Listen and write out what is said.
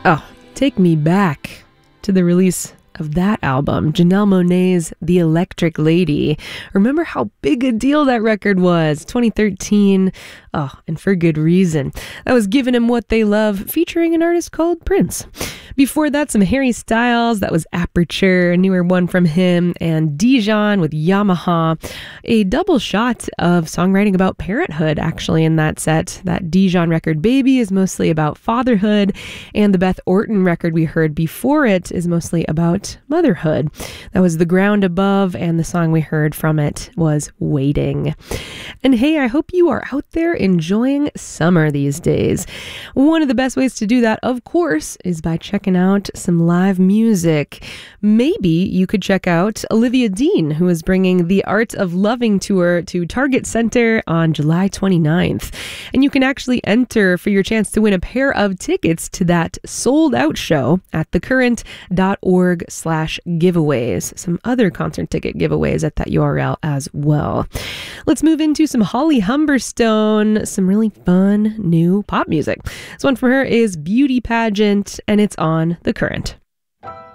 Oh, take me back to the release of that album, Janelle Monáe's The Electric Lady. Remember how big a deal that record was? 2013. Oh, and for good reason. That was Giving 'Em What They Love, featuring an artist called Prince. Before that, some Harry Styles. That was Aperture, a newer one from him, and Dijon with Yamaha. A double shot of songwriting about parenthood, actually, in that set. That Dijon record, Baby, is mostly about fatherhood, and the Beth Orton record we heard before it is mostly about motherhood. That was The Ground Above, and the song we heard from it was Waiting. And hey, I hope you are out there enjoying summer these days. One of the best ways to do that, of course, is by checking out some live music. Maybe you could check out Olivia Dean, who is bringing the Art of Loving tour to Target Center on July 29th. And you can actually enter for your chance to win a pair of tickets to that sold-out show at thecurrent.org/giveaways. Some other concert ticket giveaways at that URL as well. Let's move into some Holly Humberstone, some really fun new pop music. This one from her is Beauty Pageant, and it's on The Current.